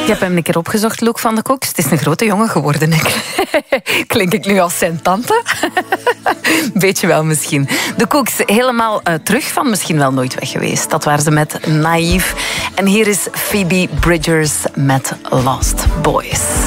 heb hem een keer opgezocht, Luc van de Koks. Het is een grote jongen geworden. Klink ik nu als zijn tante? Beetje wel misschien. De Koks helemaal terug van Misschien wel nooit weg geweest. Dat waren ze met Naïef. En hier is Phoebe Bridgers met Lost Boys.